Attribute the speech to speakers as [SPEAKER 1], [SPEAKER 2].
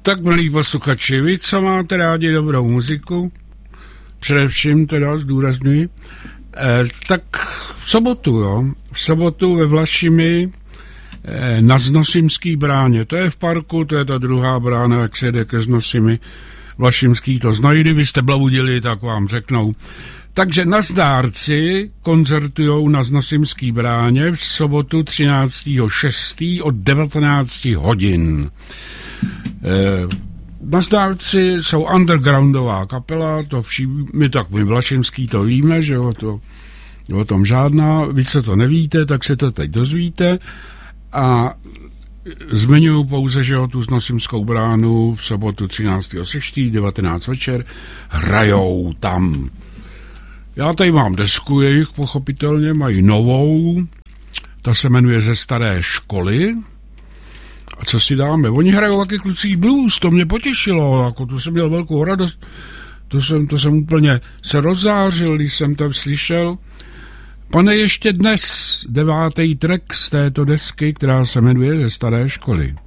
[SPEAKER 1] Tak, milí posluchači, vy, co máte rádi dobrou muziku, především teda zdůrazňuji, tak v sobotu ve Vlašimi na Znosimský bráně, to je v parku, to je ta druhá brána, jak se jede ke Znosimi, Vlašimský to znají, kdybyste bludili, tak vám řeknou. Takže nazdárci koncertujou na Znosimský bráně v sobotu 13.6. od 19 hodin. Nazdárci jsou undergroundová kapela, to my Vlašimský to víme, že o tom žádná, vy se to nevíte, tak se to teď dozvíte. A zmiňuji pouze, že tu Znosimskou bránu v sobotu 13.6. 19 večer hrajou tam. Já tady mám desku jejich, pochopitelně, mají novou, ta se jmenuje Ze staré školy. A co si dáme? Oni hrajou taky kluci blues, to mě potěšilo, jako to jsem měl velkou radost, to jsem úplně se rozzářil, když jsem to slyšel. Pane, ještě dnes 9. track z této desky, která se jmenuje Ze staré školy.